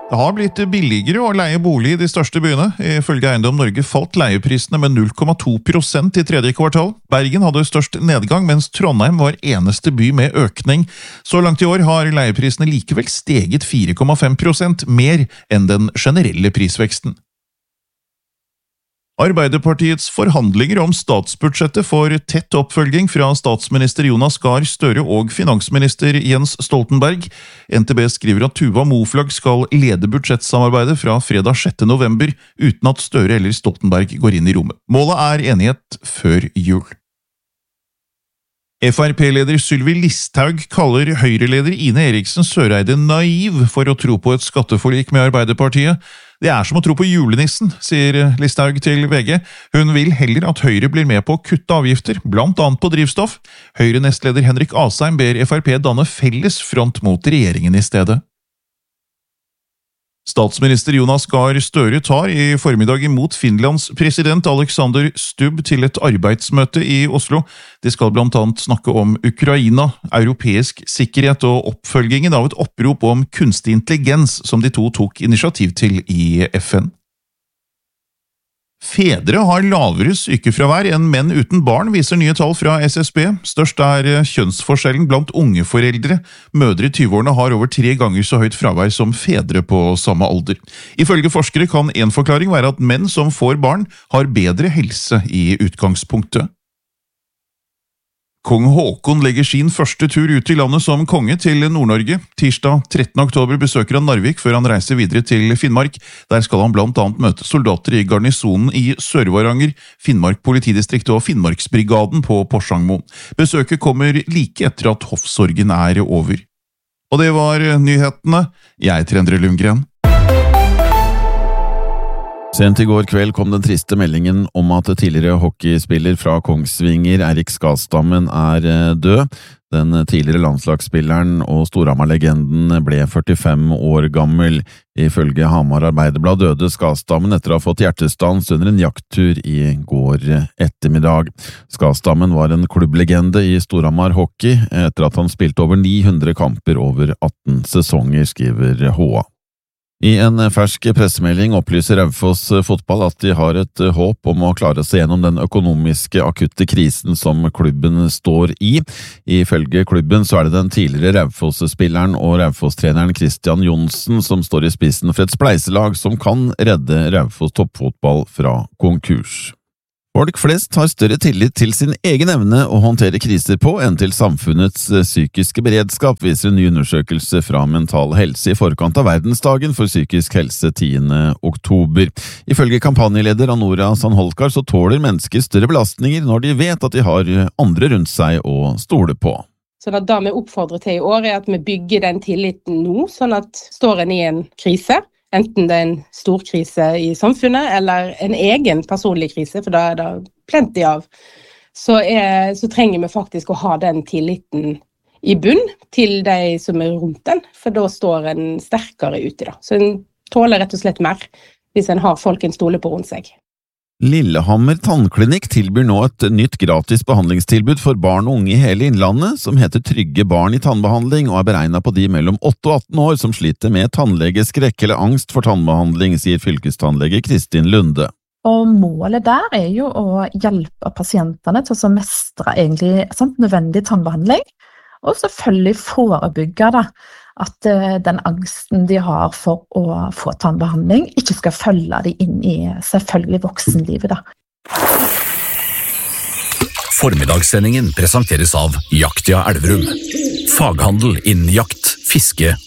Det har blitt billigere å leie bolig i de største byene. Ifølge Eiendom Norge falt leieprisene med 0,2% i tredje kvartal. Bergen hadde størst nedgang, mens Trondheim var eneste by med økning. Så langt i år har leieprisene likevel steget 4,5% mer enn den generelle prisveksten. Arbeiderpartiets forhandlinger om statsbudsjettet får tett oppfølging fra statsminister Jonas Gahr Støre og finansminister Jens Stoltenberg. NTB skriver at Tuva Moflag skal lede budsjettsamarbeidet fra fredag 6. november, uten at Støre eller Stoltenberg går inn i rommet. Målet er enighet før jul. FrP-leder Sylvi Listhaug kaller Høyre-leder Ine Eriksen Søreide naiv for å tro på et skatteforlik med Arbeiderpartiet. Det er som å tro på julenissen, sier Listhaug til VG. Hun vil heller at Høyre blir med på å kutte avgifter, blant annet på drivstoff. Høyre-nestleder Henrik Asheim ber FrP danne felles front mot regjeringen i stedet. Statsminister Jonas Gahr Støre tar i formiddag imot Finlands president Alexander Stubb til et arbeidsmøte i Oslo. De skal blant annet snakke om Ukraina, europeisk sikkerhet og oppfølgingen av et opprop om kunstig intelligens som de to tok initiativ til i FN. Fedre har lavere sykefravær enn menn uten barn, viser nye tall fra SSB. Størst er kjønnsforskjellen blant unge foreldre. Mødre i 20-årene har over 3 ganger så høyt fravær som fedre på samme alder. Ifølge forskere kan en forklaring være at menn som får barn har bedre helse i utgangspunktet. Kong Håkon legger sin første tur ut i landet som konge til Nord-Norge. Tirsdag 13. oktober besøker han Narvik før han reiser videre til Finnmark. Der skal han blant annet møte soldater i garnisonen i Sør-Varanger, Finnmark politidistrikt og Finnmarksbrigaden på Porsangmoen. Besøket kommer like etter at hoffsorgen er over. Og det var nyhetene. Jeg heter Endre Lundgren. Sent i går kveld kom den triste meldingen om at tidligere hockeyspiller fra Kongsvinger, Eirik Skarsdammen, er død. Den tidligere landslagsspilleren og Storhamar-legenden ble 45 år gammel. Ifølge Hamar Arbeiderblad døde Skarsdammen etter å ha fått hjertestans under en jakttur i går ettermiddag. Skarsdammen var en klubblegende i Storhamar hockey etter at han spilte over 900 kamper over 18 sesonger, skriver HA. I en fersk pressemelding opplyser Raufoss fotball at de har et håp om å klare seg gjennom den økonomiske akutte krisen som klubben står i. Ifølge klubben så er det den tidligere Raufoss-spilleren og Raufoss-treneren Christian Johnsen som står i spissen for et spleiselag som kan redde Raufoss toppfotball fra konkurs. Folk flest har større tillit til sin egen evne å håndtere kriser på enn til samfunnets psykiske beredskap, viser en ny undersøkelse fra Mental Helse i forkant av verdensdagen for psykisk helse 10. oktober. Ifølge kampanjeleder Anora Sandholkar så tåler mennesker større belastninger når de vet at de har andre rundt seg å stole på. Så det vi oppfordrer til i år er at vi bygger den tilliten nå, sånn at står en i en krise, enten det er en stor krise i samfunnet eller en egen personlig krise, for da er det plenty av, så trenger vi faktisk å ha den tilliten i bunn til de som er rundt den, for da står en sterkere ute. Så en tåler rett og slett mer hvis en har folk en stole på rundt seg. Lillehammer tannklinikk tilbyr nå et nytt gratis behandlingstilbud for barn og unge i hele Innlandet, som heter Trygge barn i tannbehandling, og er beregnet på de mellom 8 og 18 år som sliter med tannlegeskrekk eller angst for tannbehandling, sier fylkestannlege Kristin Lunde. Og målet der er jo å hjelpe pasientene til å mestre egentlig nødvendig tannbehandling, og selvfølgelig forebygge at den angsten de har for å få tannbehandling ikke skal følge de inn i selvfølgelig voksenlivet. Formiddagssendingen presenteres av Jaktia Elverum. Faghandel innen jakt, fiske